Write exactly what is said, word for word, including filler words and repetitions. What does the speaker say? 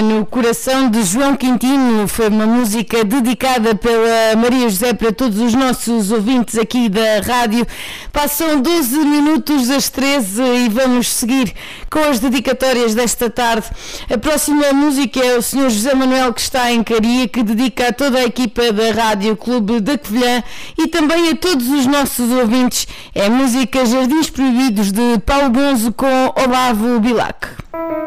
No Coração de João Quintino foi uma música dedicada pela Maria José para todos os nossos ouvintes aqui da rádio. Passam doze minutos das treze e vamos seguir com as dedicatórias desta tarde. A próxima música é o senhor José Manuel, que está em Caria, que dedica a toda a equipa da Rádio Clube da Covilhã e também a todos os nossos ouvintes. É a música Jardins Proibidos de Paulo Gonzo com Olavo Bilac.